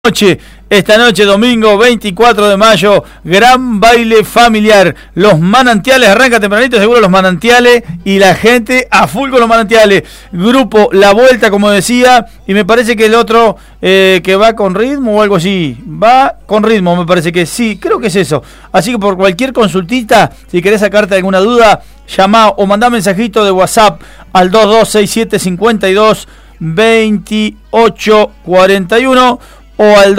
Esta noche, domingo 24 de mayo, gran baile familiar. Los manantiales, arranca tempranito, seguro los manantiales y la gente a full con los manantiales. Grupo La Vuelta, como decía, y me parece que el otro que va con ritmo o algo así. Va con ritmo, me parece que sí, creo que es eso. Así que por cualquier consultita, si querés sacarte alguna duda, llamá o mandá mensajito de WhatsApp al 2267-522841 o al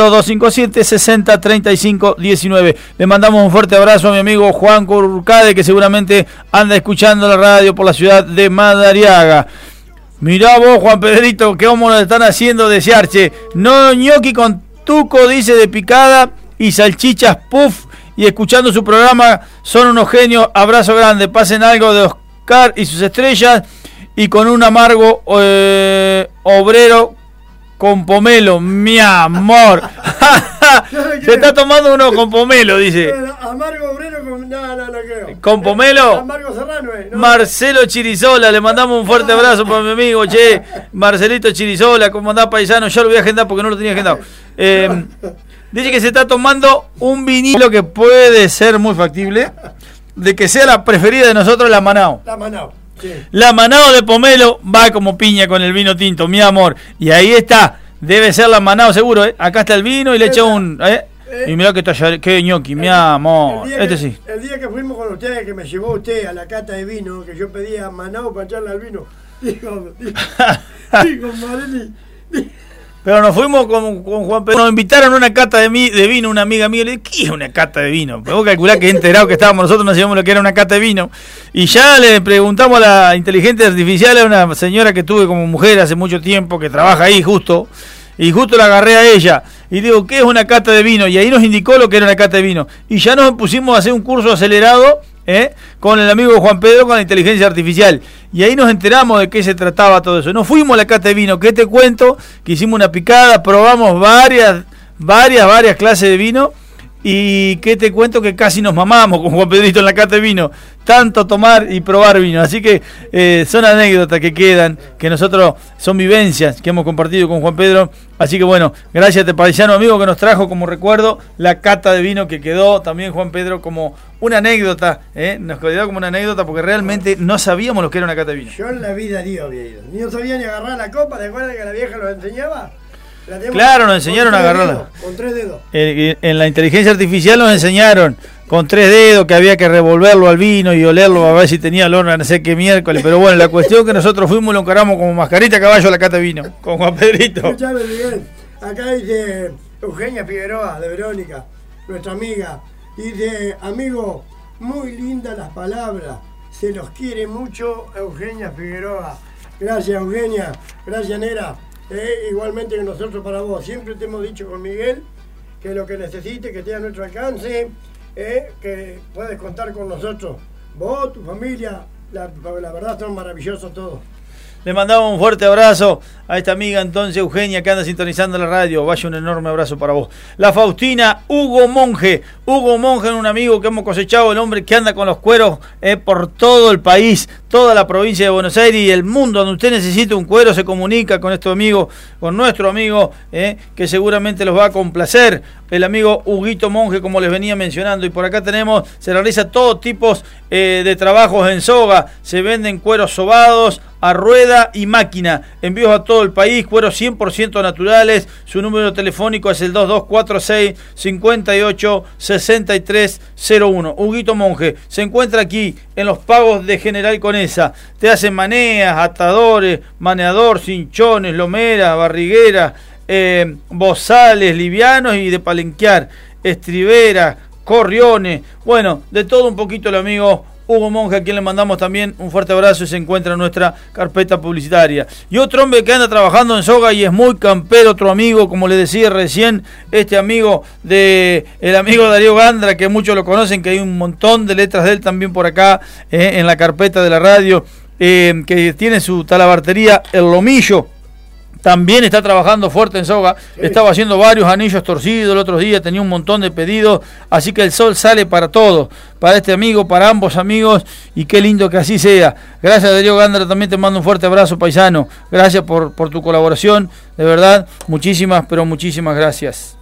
2257-603519. Le mandamos un fuerte abrazo a mi amigo Juan Curcade, que seguramente anda escuchando la radio por la ciudad de Madariaga. Mirá vos, Juan Pedrito, qué homo nos están haciendo desear, che. No ñoqui con tuco, dice, de picada y salchichas puff, y escuchando su programa son unos genios. Abrazo grande, pasen algo de Oscar y sus estrellas y con un amargo obrero con pomelo, mi amor. Se está tomando uno con pomelo, dice. Amargo obrero con... No creo. ¿Con pomelo? Amargo serrano, ¿no? Marcelo Chirizola, le mandamos un fuerte abrazo para mi amigo, che. Marcelito Chirizola, ¿cómo andás, paisano? Ya lo voy a agendar porque no lo tenía agendado. Dice que se está tomando un vinilo que puede ser muy factible, de que sea la preferida de nosotros, la Manao. La Manao. Sí. La Manao de pomelo va como piña con el vino tinto, mi amor. Y ahí está, debe ser la Manao seguro, ¿eh? Acá está el vino y le echa un... Y mirá que ñoqui, mi amor. Sí. El día que fuimos con ustedes, que me llevó usted a la cata de vino, que yo pedía Manao para echarle al vino, digo Marely... Pero nos fuimos con Juan Pedro, nos invitaron a una cata de vino, una amiga mía, le dije, ¿qué es una cata de vino? Pero vos calculás que enterado que estábamos nosotros, no sabíamos lo que era una cata de vino. Y ya le preguntamos a la inteligencia artificial, a una señora que tuve como mujer hace mucho tiempo, que trabaja ahí justo, y justo la agarré a ella, y digo, ¿qué es una cata de vino? Y ahí nos indicó lo que era una cata de vino. Y ya nos pusimos a hacer un curso acelerado, con el amigo Juan Pedro, con la inteligencia artificial, y ahí nos enteramos de qué se trataba todo eso. Nos fuimos a la cata de vino, que te cuento, que hicimos una picada, probamos varias clases de vino, y que te cuento que casi nos mamamos con Juan Pedrito en la cata de vino, tanto tomar y probar vino. Así que son anécdotas que quedan, que nosotros son vivencias que hemos compartido con Juan Pedro. Así que bueno, gracias a este paisano amigo que nos trajo como recuerdo la cata de vino, que quedó también Juan Pedro como una anécdota, nos quedó como una anécdota porque realmente no sabíamos lo que era una cata de vino. Yo en la vida había ido, ni no sabía ni agarrar la copa. ¿Te acuerdas que la vieja lo enseñaba? Claro, nos enseñaron a agarrarla. Con 3 dedos. En la inteligencia artificial nos enseñaron con 3 dedos que había que revolverlo al vino y olerlo a ver si tenía olor, no sé qué miércoles. Pero bueno, la cuestión que nosotros fuimos y lo encaramos como mascarita a caballo a la cata de vino, con Juan Pedrito. Escuchame, Miguel, acá dice Eugenia Figueroa, de Verónica, nuestra amiga. Dice, amigo, muy lindas las palabras. Se los quiere mucho, Eugenia Figueroa. Gracias, Eugenia. Gracias, Nera. Igualmente que nosotros para vos. Siempre te hemos dicho con Miguel que lo que necesites, que esté a nuestro alcance, que puedes contar con nosotros. Vos, tu familia, la verdad son maravillosos todos. Le mandamos un fuerte abrazo a esta amiga entonces Eugenia, que anda sintonizando la radio. Vaya, un enorme abrazo para vos. La Faustina, Hugo Monje, un amigo que hemos cosechado, el hombre que anda con los cueros por todo el país, toda la provincia de Buenos Aires y el mundo. Donde usted necesite un cuero, se comunica con nuestro amigo, que seguramente los va a complacer. El amigo Huguito Monje, como les venía mencionando. Y por acá se realiza todo tipo de trabajos en soga. Se venden cueros sobados a rueda y máquina. Envíos a todo el país, cueros 100% naturales. Su número telefónico es el 2246-586301. Huguito Monje se encuentra aquí en los pagos de General Conesa. Te hacen maneas, atadores, maneador, cinchones, lomeras, barrigueras, bozales livianos y de palenquear, estriberas, corriones, bueno, de todo un poquito el amigo Hugo Monje, a quien le mandamos también un fuerte abrazo y se encuentra en nuestra carpeta publicitaria. Y otro hombre que anda trabajando en soga y es muy campero, otro amigo, como le decía recién, el amigo Darío Gandra, que muchos lo conocen, que hay un montón de letras de él también por acá, en la carpeta de la radio, que tiene su talabartería El Lomillo, también está trabajando fuerte en soga, estaba haciendo varios anillos torcidos el otro día, tenía un montón de pedidos, así que el sol sale para todos, para este amigo, para ambos amigos, y qué lindo que así sea. Gracias, Darío Gándara, también te mando un fuerte abrazo, paisano, gracias por tu colaboración, de verdad, muchísimas, pero muchísimas gracias.